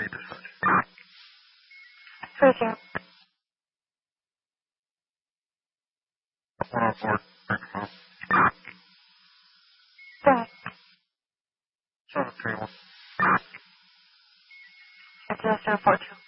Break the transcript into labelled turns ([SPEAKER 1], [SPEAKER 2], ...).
[SPEAKER 1] 的事情。
[SPEAKER 2] 事情。
[SPEAKER 1] 不能说那个什么。
[SPEAKER 2] 对。
[SPEAKER 1] 就是这个。
[SPEAKER 2] 这是否定。